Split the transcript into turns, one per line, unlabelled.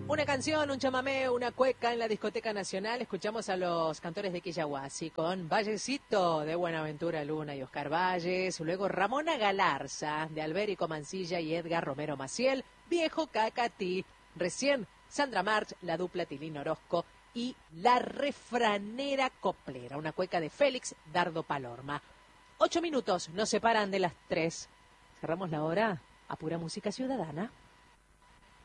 Una canción, un chamamé, una cueca en la Discoteca Nacional. Escuchamos a los cantores de Quillahuasi con Vallecito de Buenaventura Luna y Oscar Valles. Luego Ramona Galarza de Alberico Mancilla y Edgar Romero Maciel, Viejo Cacatí. Recién Sandra March, la dupla Tilín Orozco y La Refranera Coplera, una cueca de Félix Dardo Palorma. 8 minutos nos separan de las 3. Cerramos la hora a pura música ciudadana.